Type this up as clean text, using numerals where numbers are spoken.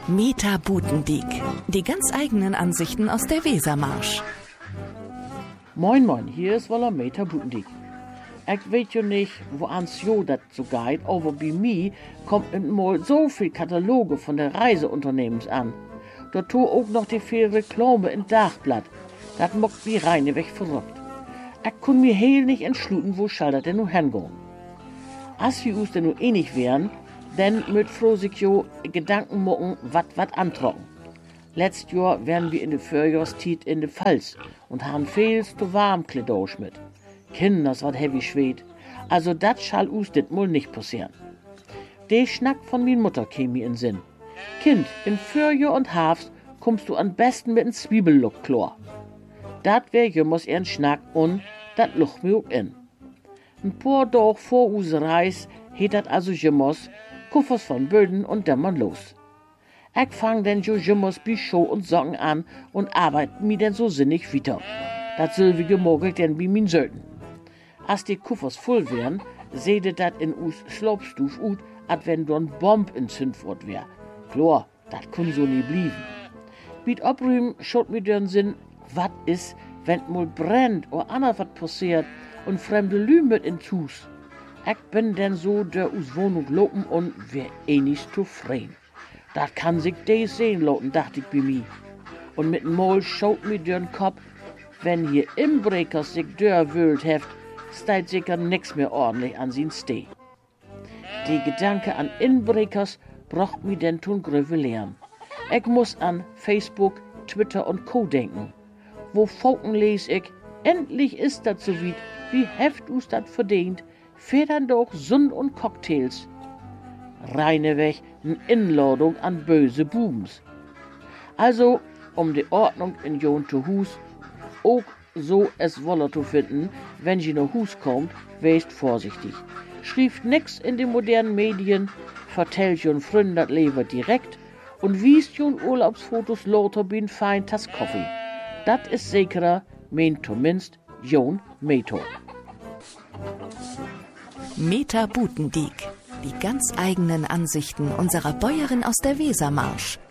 Meta Butendiek. Die ganz eigenen Ansichten aus der Wesermarsch. Moin moin, hier ist wohl Meta Butendiek. Ich weiß ja nicht, wo ans Jo dat so geht, aber bei mir kommt mal so viel Kataloge von der Reiseunternehmens an. Da tu auch noch die viel Reklame im Dachblatt. Das mockt wie reineweg verrückt. Ich kann mir heel nicht entschluten, wo schall das denn nun hingehen. Als wir uns denn nun einig wären, dann müt froh sich jo Gedanken machen, wat antrocken. Letztes Jahr wären wir in der Frühjahrszeit in der Pfalz und haben viel zu warm Kledosch mit. Kinders, wat heavy schweet. Also dat schall us dit mol nicht passieren. De Schnack von min Mutter käm mir in Sinn. Kind, im Frühjahr und Herbst kommst du am besten mit n Zwiebellook klar. Dat wär jümmers ihren Schnack und dat luch mir auch in. Ein paar Tag vor us Reis het dat also jümmers Kuffers von Böden und dämmern los. Ich fang denn jo jümmers bi Schuh und Socken an und arbeit mi denn so sinnig weiter. Dat soll wie gemogelt denn bi min Söten. Als die Kuffers voll wären, seht dat in us Schlopstuf ut, at wenn do n Bomb entzündet wort wär. Klar, dat kun so nie blieben. Biet obrühm schaut mir den Sinn, wat is, wenn mal brennt oder ander wat passiert und fremde Lü mit in Tus. Ich bin denn so der us Wohnung lopen und wär nicht zufrieden. Dat kann sich des sehen loten, dacht ich bei mir. Und mit Mol schaut mir den Kopf, wenn hier Inbrekers sich dörr wühlt heft, steigt sicher nix mehr ordentlich an sin Steh. Die Gedanke an Inbrekers braucht mir denn tun gröve lernen. Ich muss an Facebook, Twitter und Co. denken. Wo Folken les ich, endlich ist dat so weit, wie heft us dat verdient, federn doch Sund und Cocktails. Reineweg n Inladung an böse Bubens. Also, um die Ordnung in Jon zu Hus, auch so es wolle zu finden, wenn sie nach Hus kommt, west vorsichtig. Schrieft nix in den modernen Medien, vertellt jon Fründen dat Leber direkt und wiest jon Urlaubsfotos lauter bin fein tas Kaffee. Dat is sicherer, meint zumindest Jon Meto. Meta Butendiek. Die ganz eigenen Ansichten unserer Bäuerin aus der Wesermarsch.